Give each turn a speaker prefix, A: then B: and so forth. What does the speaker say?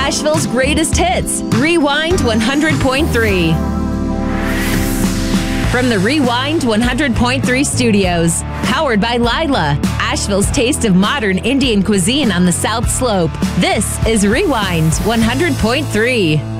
A: Asheville's greatest hits, Rewind 100.3. From the Rewind 100.3 studios, powered by Lila, Asheville's taste of modern Indian cuisine on the South Slope. This is Rewind 100.3.